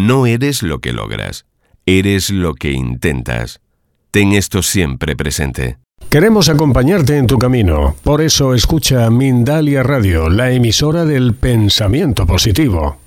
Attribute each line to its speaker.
Speaker 1: No eres lo que logras, eres lo que intentas. Ten esto siempre presente.
Speaker 2: Queremos acompañarte en tu camino. Por eso escucha Mindalia Radio, la emisora del pensamiento positivo.